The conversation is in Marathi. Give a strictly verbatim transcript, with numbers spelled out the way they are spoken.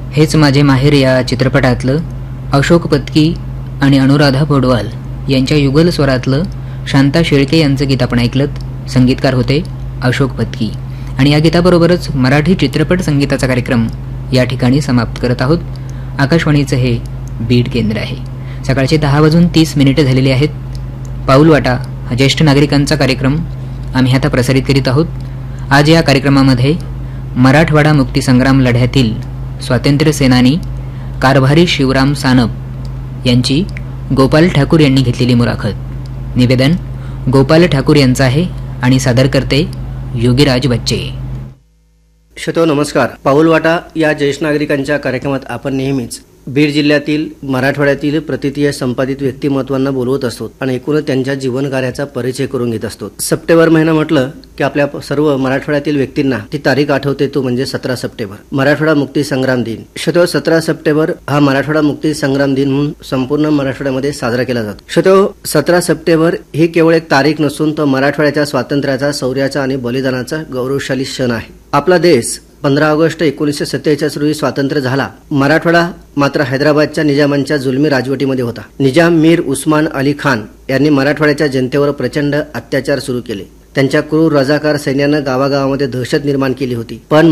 हेच माझे माहेर या चित्रपटातलं अशोक पत्की आणि अनुराधा पौडवाल यांच्या युगल स्वरातलं शांता शेळके यांचं गीत आपण ऐकलत. संगीतकार होते अशोक पत्की. आणि या गीताबरोबरच मराठी चित्रपट संगीताचा कार्यक्रम या ठिकाणी समाप्त करत आहोत. आकाशवाणीचं हे बीड केंद्र आहे. सकाळचे दहा वाजून तीस मिनिटे झालेली आहेत. पाऊलवाटा हा ज्येष्ठ नागरिकांचा कार्यक्रम आम्ही आता प्रसारित करीत आहोत. आज या कार्यक्रमामध्ये मराठवाडा मुक्तीसंग्राम लढ्यातील स्वातंत्र्य सेनानी कारभारी शिवराम सानप यांची गोपाल ठाकूर यांनी घेतलेली मुलाखत. निवेदन गोपाल ठाकूर यांचं आहे आणि सादर करते योगीराज बच्चे. श्रोतो नमस्कार. पाऊलवाटा या ज्येष्ठ नागरिकांच्या कार्यक्रमात आपण नेहमीच बीड जिल्ह्यातील मराठवाड्यातील प्रतितीय संपादित व्यक्तिमत्वांना बोलवत असतो आणि एकूणच त्यांच्या जीवन कार्याचा परिचय करून घेत असतो. सप्टेंबर महिना म्हटलं की आपल्या सर्व मराठवाड्यातील व्यक्तींना ती तारीख आठवते, तो म्हणजे सतरा सप्टेंबर, मराठवाडा मुक्ती संग्राम दिन. श्रोतो सतरा सप्टेंबर हा मराठवाडा मुक्ती संग्राम दिन म्हणून संपूर्ण मराठवाड्यामध्ये साजरा केला जातो. श्रोतो सतरा सप्टेंबर ही केवळ एक तारीख नसून तो मराठवाड्याच्या स्वातंत्र्याचा, शौर्याचा आणि बलिदानाचा गौरवशाली क्षण आहे. आपला देश पंधरा ऑगस्ट एकोणीसशे सत्तेचाळीस रोजी स्वातंत्र्य झाला. मराठवाडा मात्र हैदराबादच्या निजामांच्या जुलमी राजवटीमध्ये होता. निजाम मीर उस्मान अली खान यांनी मराठवाड्याच्या जनतेवर प्रचंड अत्याचार सुरू केले. त्यांच्या क्रूर रजाकार सैन्यानं गावागावामध्ये दहशत निर्माण केली होती. पण